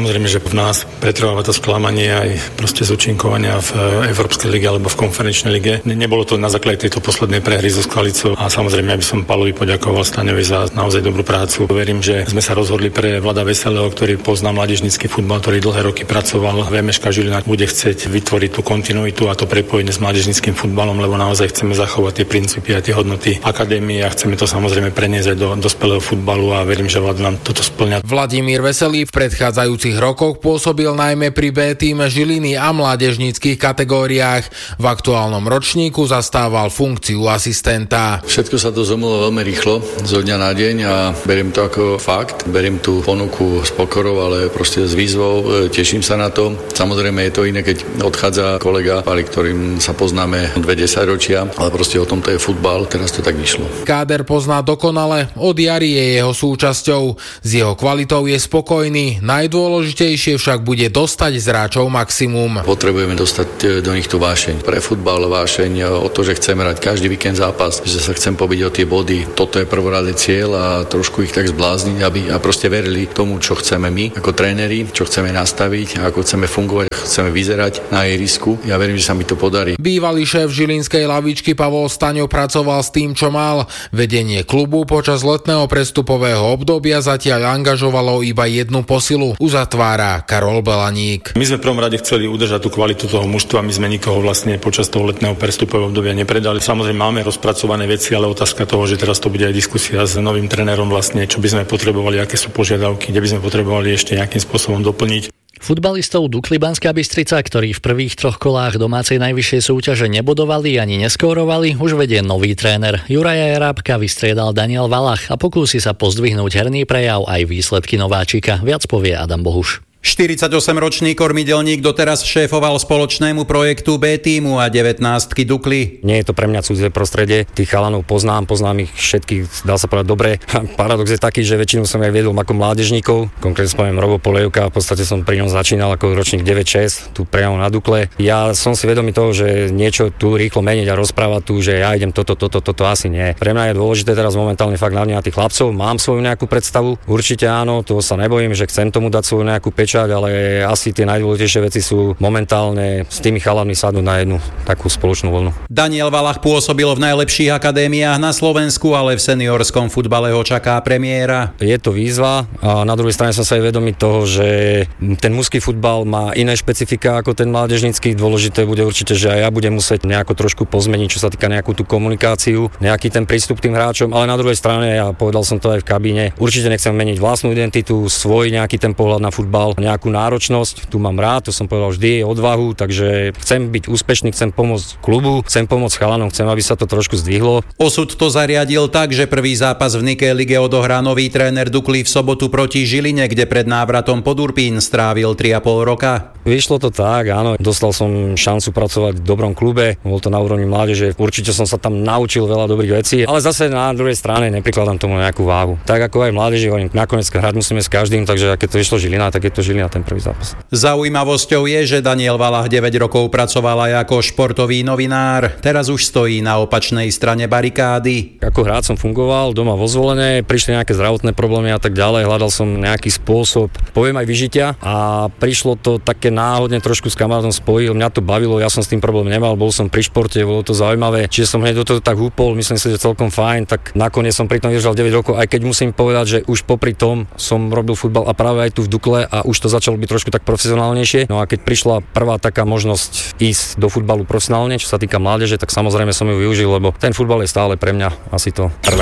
v nás pretrváva to sklamanie aj proste z účinkovania v Európskej lige alebo v konferenčnej lige. Nebolo to na základe tejto poslednej prehry so Skvalicou a samozrejme by som Palovi poďakoval Staňovi za naozaj dobrú prácu. Verím, že sme sa rozhodli pre Vlada Veselého, ktorý pozná mládežnícky futbal, ktorý dlhé roky pracoval. VMŠka Žilina bude chcieť vytvoriť tú kontinuitu a to prepojenie s mládežníckym futbalom, lebo naozaj chceme zachovať tie princípy a tie hodnoty akadémie a chceme to samozrejme preniesť aj do dospelého futbalu a verím, že Vlad nám toto spĺňa. Vladimír Veselý v predchádzajúcich rokoch pôsobil najmä pri B tíme Žiliny a mládežníckych kategóriách. V aktuálnom ročníku zastával funkciu asistenta. Všetko sa to zomlo veľmi rýchlo, zo dňa na deň a beriem to ako fakt. Beriem tú ponuku s pokorou, ale proste s výzvou. Teším sa na to. Samozrejme je to iné, keď odchádza kolega, ktorým sa poznáme 20 ročia, ale proste o tomto je futbal, teraz to tak vyšlo. Káder pozná dokonale, od jary je jeho súčasťou. S jeho kvalitou je spokojný, najdôležitejšie však bude dostať z hráčov maximum. Potrebujeme dostať do nich tú vášeň. Pre futbal vášeň o to, že chceme hrať každý víkend zápas, že sa chcem pobiť o tie body. Toto je prvoradý cieľ a trošku ich tak zblázniť, aby a proste verili tomu, čo chceme my ako tréneri, čo chceme nastaviť, ako chceme fungovať, chceme vyzerať na ihrisku. Ja verím, že sa mi to podarí. Bývalý šéf žilinskej lavičky Pavol Staňo pracoval s tým, čo mal. Vedenie klubu počas letného prestupového obdobia zatiaľ angažovalo iba jednu posilu. Uzatvára Karol Belaník. My sme v prvom rade chceli udržať tú kvalitu toho mužstva, my sme nikoho vlastne počas toho letného prestupového obdobia nepredali. Samozrejme máme rozpracované veci, ale otázka toho, že teraz to bude aj diskusia s novým trénerom vlastne, čo by sme potrebovali, aké sú požiadavky, kde by sme potrebovali ešte nejakým spôsobom doplniť. Futbalistov Dukly Banská Bystrica, ktorí v prvých 3 kolách domácej najvyššej súťaže nebodovali ani neskórovali, už vedie nový tréner. Juraja Jerábka vystriedal Daniel Valach a pokúsi sa pozdvihnúť herný prejav aj výsledky nováčika. Viac povie Adam Bohuš. 48-ročný kormidelník doteraz šéfoval spoločnému projektu B tímu a 19-ky Dukly. Nie je to pre mňa cudzie prostredie. Tých chalanov poznám ich všetkých, dá sa povedať dobre. Paradox je taký, že väčšinu som aj viedol ako mládežníkov. Konkrétne spomínam Robo Polejovka, v podstate som pri ňom začínal ako ročník 9-6, tu priamo na Dukle. Ja som si vedomý toho, že niečo tu rýchlo meniť a rozprávať tu, že ja idem toto asi nie. Pre mňa je dôležité teraz momentálne fakt hlavne na tých chlapcov. Mám svoju nejakú predstavu. Určite áno, toho sa nebojím, že chcem tomu dať svoju nejakú ale asi tie najdôležitejšie veci sú momentálne s tými chalami sadnúť na jednu takú spoločnú vlnu. Daniel Valach pôsobil v najlepších akadémiách na Slovensku, ale v seniorskom futbale ho čaká premiéra. Je to výzva a na druhej strane som sa aj vedomý toho, že ten mužský futbal má iné špecifika ako ten mládežnícky. Dôležité bude určite, že aj ja budem musieť nejako trošku pozmeniť, čo sa týka nejakú tú komunikáciu, nejaký ten prístup k tým hráčom, ale na druhej strane, ja povedal som to aj v kabíne, určite nechcem meniť vlastnú identitu, svoj nejaký ten pohľad na futbal, nejakú náročnosť, tu mám rád, to som povedal vždy, odvahu, takže chcem byť úspešný, chcem pomôcť klubu, chcem pomôcť chalanom, chcem, aby sa to trošku zdvihlo. Osud to zariadil tak, že prvý zápas v Nike lige odohrá nový tréner Dukly v sobotu proti Žiline, kde pred návratom pod Urpín strávil 3,5 roka. Vyšlo to tak, áno, dostal som šancu pracovať v dobrom klube, bol to na úrovni mládeže, určite som sa tam naučil veľa dobrých vecí, ale zase na druhej strane neprikladám tomu nejakú váhu. Tak ako aj mládeži, nakoniec hrať musíme s každým, takže keď to išlo Žilina, tak je to Žilina ten prvý zápas. Zaujímavosťou je, že Daniel Valach 9 rokov pracoval aj ako športový novinár. Teraz už stojí na opačnej strane barikády. Ako hráč som fungoval doma vo Zvolene, prišli nejaké zdravotné problémy a tak ďalej, hľadal som nejaký spôsob, poviem aj vyžitia a prišlo to také náhodne, trošku s kamarátom spojil, mňa to bavilo, ja som s tým problém nemal, bol som pri športe, bolo to zaujímavé, čiže som hneď do toho tak húpol, myslím si, že celkom fajn, tak nakoniec som pri tom vydržal 9 rokov, aj keď musím povedať, že už popri tom som robil futbal a práve aj tu v Dukle a už to začalo byť trošku tak profesionálnejšie. No a keď prišla prvá taká možnosť ísť do futbalu profesionálne, čo sa týka mládeže, tak samozrejme som ju využil, lebo ten futbal je stále pre mňa asi to prvé.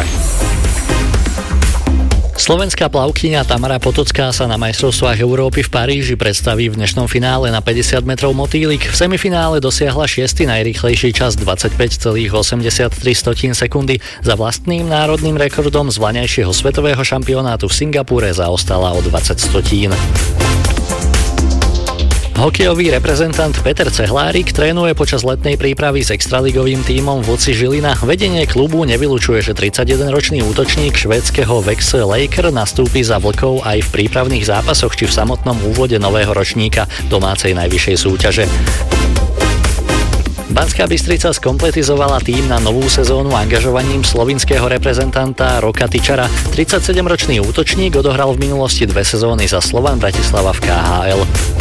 Slovenská plavkyňa Tamara Potocká sa na majstrovstvách Európy v Paríži predstaví v dnešnom finále na 50 metrov motýlik. V semifinále dosiahla 6. najrýchlejší čas 25,83 sekundy. Za vlastným národným rekordom z vlaňajšieho svetového šampionátu v Singapúre zaostala o 20 stotín. Hokejový reprezentant Peter Cehlárik trénuje počas letnej prípravy s extraligovým tímom Vodci Žilina. Vedenie klubu nevylučuje, že 31-ročný útočník švédskeho Växjö Laker nastúpi za Vlkov aj v prípravných zápasoch či v samotnom úvode nového ročníka domácej najvyššej súťaže. Banská Bystrica skompletizovala tím na novú sezónu angažovaním slovinského reprezentanta Roka Tyčara. 37-ročný útočník odohral v minulosti 2 sezóny za Slovan Bratislava v KHL.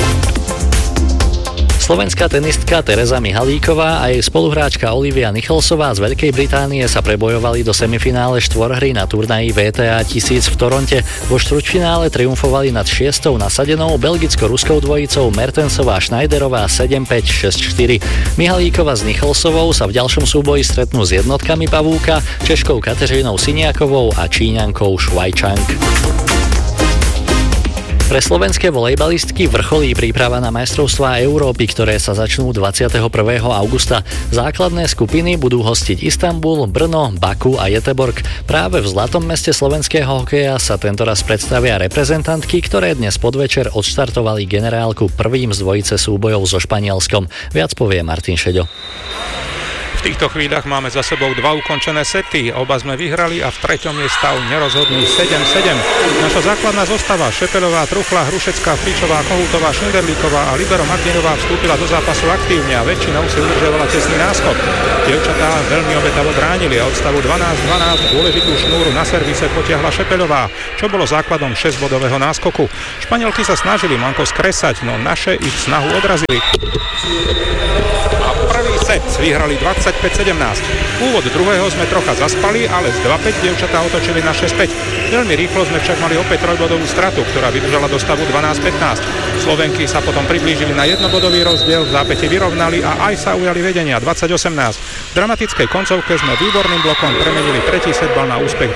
Slovenská tenistka Tereza Mihalíková a jej spoluhráčka Olivia Nicholsová z Veľkej Británie sa prebojovali do semifinále štvorhry na turnaji VTA 1000 v Toronte. Vo štvrťfinále triumfovali nad 6. nasadenou belgicko-ruskou dvojicou Mertensová Schneiderová 7-5, 6-4. Mihalíková s Nicholsovou sa v ďalšom súboji stretnú s jednotkami Pavúka, Češkou Kateřinou Siniakovou a Číňankou Švajčank. Pre slovenské volejbalistky vrcholí príprava na majstrovstvá Európy, ktoré sa začnú 21. augusta. Základné skupiny budú hostiť Istanbul, Brno, Baku a Göteborg. Práve v zlatom meste slovenského hokeja sa tentoraz predstavia reprezentantky, ktoré dnes podvečer odštartovali generálku prvým z dvojice súbojov so Španielskom. Viac povie Martin Šeďo. V týchto chvíľach máme za sebou 2 ukončené sety, oba sme vyhrali a v treťom je stav nerozhodný 7-7. Naša základná zostava Šepeľová, Truchla, Hrušecká, Fričová, Kohútová, Šinderlíková a Libero Martinová vstúpila do zápasu aktívne a väčšinou si udržovala tesný náskok. Dievčatá veľmi obetavo bránili a od stavu 12-12 dôležitú šnúru na servise potiahla Šepeľová, čo bolo základom 6-bodového náskoku. Španielky sa snažili manko skresať, no naše ich snahu odrazili. A prvý set vyhrali 25-17. Úvod druhého sme trocha zaspali, ale z 2-5 dievčatá otočili na 6-5. Veľmi rýchlo sme však mali opäť trojbodovú stratu, ktorá vydržala do stavu 12-15. Slovenky sa potom priblížili na jednobodový rozdiel, v zápäti vyrovnali a aj sa ujali vedenia 20-18. V dramatickej koncovke sme výborným blokom premenili tretí setbal na úspech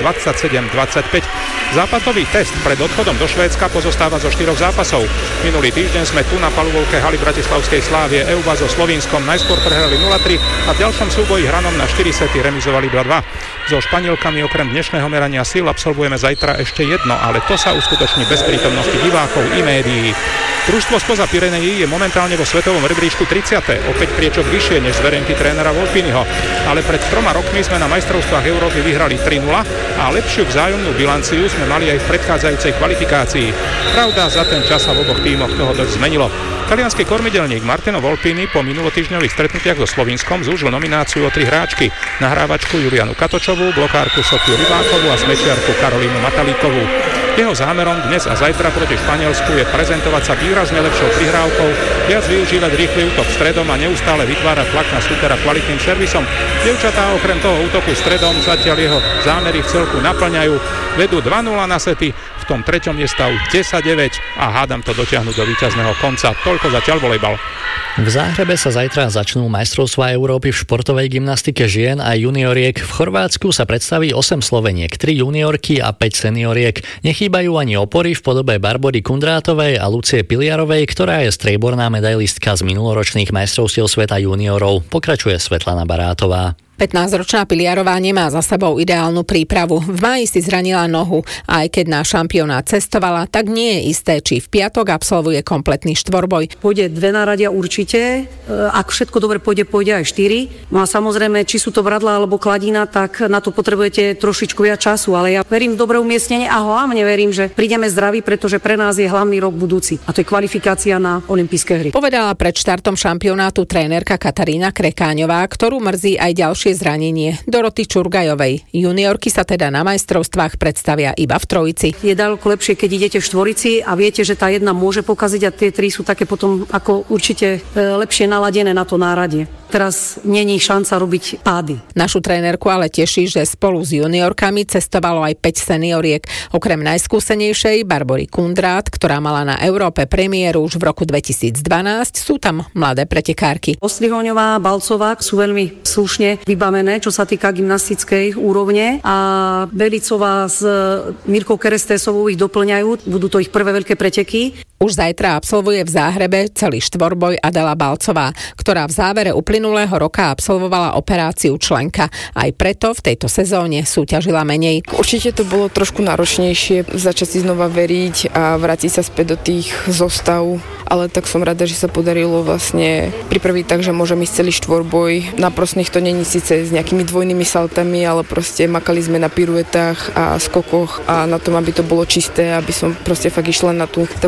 27-25. Zápasový test pred odchodom do Švédska pozostáva zo 4 zápasov. Minulý týždeň sme tu na palubovke haly Bratislavskej Slávie Euba so Slovínskom najskôr prehrali 0-3 a v ďalšom súboji hranom na 4 sety remizovali 2-2. So Španielkami okrem dnešného merania síl absolvujeme zajtra ešte jedno, ale to sa uskutoční bez prítomnosti divákov i médií. Družstvo spoza Pyrenejí je momentálne vo svetovom rebríčku 30. Opäť priečok vyššie než zverenky trénera Volpiniho. Ale pred 3 rokmi sme na majstrovstvách Európy vyhrali 3-0 a lepšiu vzájomnú bilanciu sme mali aj v predchádzajúcej kvalifikácii. Pravda, za ten čas sa v oboch tímoch toho dosť zmenilo. Taliansky kormidelník Martino Volpini po minulotýždňových stretnutiach so Slovinskom zúžil nomináciu o 3 hráčky. Nahrávačku Julianu Katočovú, blokárku Sofiu Rybákovú a smečiarku Karolínu Matalíkovú. Jeho zámerom dnes a zajtra proti Španielsku je prezentovať sa výrazne lepšou prihrávkou, viac využívať rýchly útok stredom a neustále vytvárať tlak na supera kvalitným servisom. Dievčatá okrem toho útoku stredom zatiaľ jeho zámery v celku naplňajú, vedú 2-0 na sety, v tom treťom je stav 10-9 a hádam to dotiahnuť do víťazného konca. Toľko zatiaľ volejbal. V Záhrebe sa zajtra začnú majstrovstvá Európy v športovej gymnastike žien a junioriek. V Chorvátsku sa predstaví 8 Sloveniek, 3 juniorky a 5 senioriek. Nechýbajú ani opory v podobe Barbory Kundrátovej a Lucie Piliarovej, ktorá je strieborná medailistka z minuloročných majstrovstiev sveta juniorov. Pokračuje Svetlana Barátová. 15-ročná Piliarová nemá za sebou ideálnu prípravu. V máji si zranila nohu a aj keď na šampionát cestovala, tak nie je isté, či v piatok absolvuje kompletný štvorboj. Pôjde 2 náradia určite, ak všetko dobre pôjde aj 4. No a samozrejme, či sú to bradla alebo kladina, tak na to potrebujete trošičku viac času, ale ja verím v dobré umiestnenie a hlavne verím, že prídeme zdraví, pretože pre nás je hlavný rok budúci a to je kvalifikácia na olympijské hry. Povedala pred štartom šampionátu trénerka Katarína Krekáňová, ktorú mrzí aj ďalšie zranenie Doroty Čurgajovej. Juniorky sa teda na majstrovstvách predstavia iba v trojici. Je ďaleko lepšie, keď idete v štvorici a viete, že tá jedna môže pokaziť a tie 3 sú také potom ako určite lepšie naladené na to náradie. Teraz není šanca robiť pády. Našu trénerku ale teší, že spolu s juniorkami cestovalo aj 5 senioriek. Okrem najskúsenejšej Barbory Kundrát, ktorá mala na Európe premiéru už v roku 2012, sú tam mladé pretekárky. Ostrihoňová, Balcová sú veľmi slušne vybavené, čo sa týka gymnastickej úrovne a Belicová s Mirkou Kerestésovou ich doplňajú. Budú to ich prvé veľké preteky. Už zajtra absolvuje v Záhrebe celý štvorboj Adela Balcová, ktorá v závere uplynulého roka absolvovala operáciu členka. Aj preto v tejto sezóne súťažila menej. Určite to bolo trošku náročnejšie začať si znova veriť a vrátiť sa späť do tých zostav, ale tak som rada, že sa podarilo vlastne pripraviť tak, že môžem ísť celý štvorboj. Na prostných to není síce s nejakými dvojnými saltami, ale proste makali sme na piruetách a skokoch a na tom, aby to bolo čisté, aby som proste fakt išla na tú takú dokonalú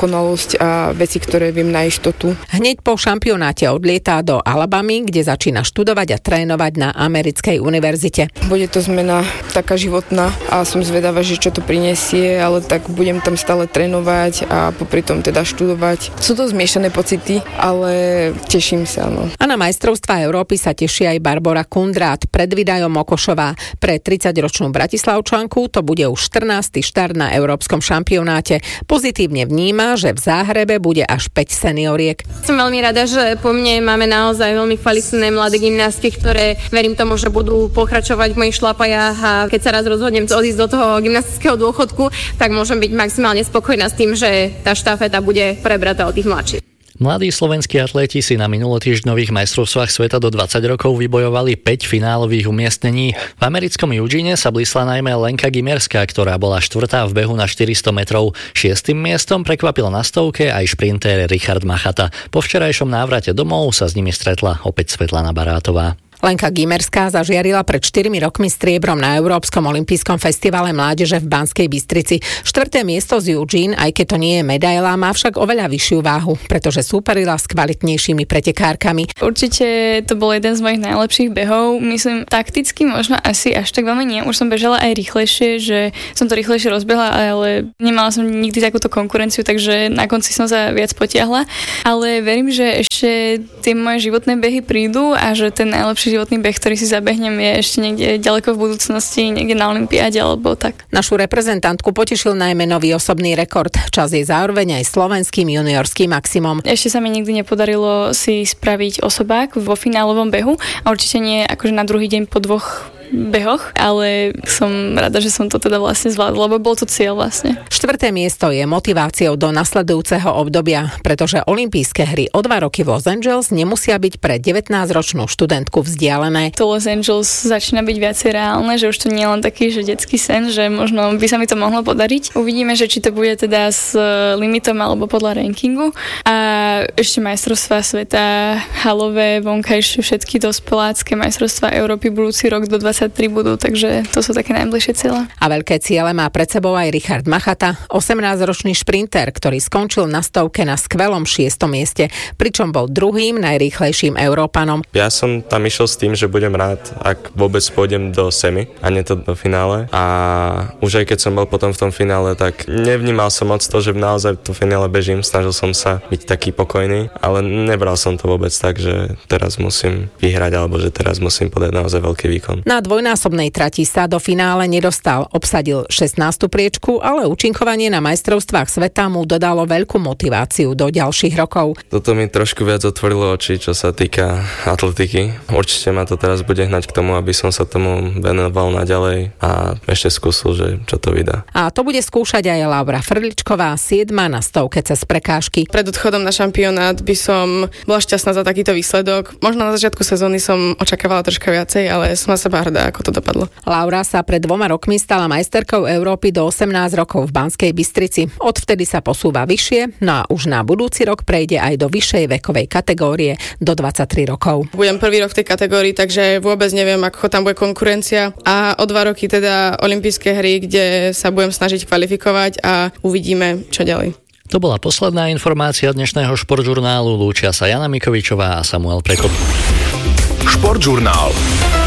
dokonalosť a veci, ktoré viem na istotu. Hneď po šampionáte odlietá do Alabamy, kde začína študovať a trénovať na americkej univerzite. Bude to zmena taká životná a som zvedavá, že čo to prinesie, ale tak budem tam stále trénovať a popri tom teda študovať. Sú to zmiešané pocity, ale teším sa. No. A na majstrovstvá Európy sa teší aj Barbora Kundrát pred Vidajom Mokošová. Pre 30-ročnú Bratislavčanku to bude už 14. štart na európskom šampionáte. Pozitívne vníma, že v Záhrebe bude až 5 senioriek. Som veľmi rada, že po mne máme naozaj veľmi kvalitné mladé gymnastky, ktoré verím tomu, že budú pokračovať v mojich šlapajách a keď sa raz rozhodnem odísť do toho gymnastického dôchodku, tak môžem byť maximálne spokojná s tým, že tá štafeta bude prebratá od tých mladších. Mladí slovenskí atléti si na minulotýždňových majstrovstvách sveta do 20 rokov vybojovali 5 finálových umiestnení. V americkom Eugene sa blísla najmä Lenka Gimerská, ktorá bola štvrtá v behu na 400 metrov. 6. miestom prekvapil na stovke aj šprintér Richard Machata. Po včerajšom návrate domov sa s nimi stretla opäť Svetlana Barátová. Lenka Gimerská zažiarila pred 4 rokmi striebrom na Európskom olympijskom festivale mládeže v Banskej Bystrici. 4. miesto z Eugene, aj keď to nie je medaila, má však oveľa vyššiu váhu, pretože súperila s kvalitnejšími pretekárkami. Určite to bol jeden z mojich najlepších behov. Myslím, takticky možno asi až tak veľmi nie. Už som bežala aj rýchlejšie, že som to rýchlejšie rozbehla, ale nemala som nikdy takúto konkurenciu, takže na konci som sa viac potiahla. Ale verím, že ešte tie moje životné behy prídu a že ten najlepší životný beh, ktorý si zabehnem, je ešte niekde ďaleko v budúcnosti, niekde na olympiáde alebo tak. Našu reprezentantku potešil najmä nový osobný rekord. Čas je zároveň aj slovenským juniorským maximum. Ešte sa mi nikdy nepodarilo si spraviť osobák vo finálovom behu a určite nie akože na druhý deň po 2 behoch, ale som rada, že som to teda vlastne zvládla, lebo bol to cieľ vlastne. 4. miesto je motiváciou do nasledujúceho obdobia, pretože olympijské hry o 2 roky v Los Angeles nemusia byť pre 19-ročnú študentku vzdialené. To Los Angeles začína byť viacej reálne, že už to nie je len taký, že detský sen, že možno by sa mi to mohlo podariť. Uvidíme, že či to bude teda s limitom alebo podľa rankingu. A ešte majstrovstvá sveta, halové, vonkajšie, všetky dospelácké majstrovstvá Európy budúci rok do 23 budú, takže to sú také najbližšie cieľe. A veľké ciele má pred sebou aj Richard Machata, 18-ročný šprinter, ktorý skončil na stovke na skvelom 6. mieste, pričom bol druhým najrýchlejším Európanom. Ja som tam išiel s tým, že budem rád, ak vôbec pôjdem do semi a nie to do finále. A už aj keď som bol potom v tom finále, tak nevnímal som moc to, že naozaj to finále bežím, snažil som sa byť taký pokojný, ale nebral som to vôbec tak, že teraz musím vyhrať alebo že teraz musím podať naozaj veľký výkon. Na dvojnásobnej trati sa do finále nedostal, obsadil 16. priečku, ale účinkovanie na majstrovstvách sveta mu dodalo veľkú motiváciu do ďalších rokov. Toto mi trošku viac otvorilo oči, čo sa týka atletiky. Určite ma to teraz bude hnať k tomu, aby som sa tomu venoval naďalej a ešte skúsil, že čo to vydá. A to bude skúšať aj Laura Frličková, 7. na stovke cez prekážky. Pred odchodom na šampionát by som bola šťastná za takýto výsledok. Možno na začiatku sezóny som očakávala troška viacej, ale som na seba hrdá, ako to dopadlo. Laura sa pred 2 rokmi stala majsterkou Európy do 18 rokov v Banskej Bystrici. Odvtedy sa posúva vyššie, no a už na budúci rok prejde aj do vyššej vekovej kategórie do 23 rokov. Budem prvý rok v tej kategórii, takže vôbec neviem, ako tam bude konkurencia a o 2 roky teda olympijské hry, kde sa budem snažiť kvalifikovať a uvidíme, čo ďalej. To bola posledná informácia dnešného športžurnálu. Lúčia sa Jana Mikovičová a Samuel Prekop. Športžurnál.